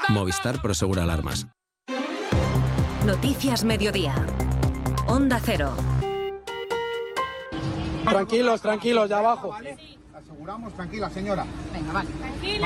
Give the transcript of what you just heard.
Movistar Prosegura Alarmas. Noticias Mediodía. Onda Cero. Tranquilos, ya abajo. Aseguramos, tranquila señora. Venga, vale.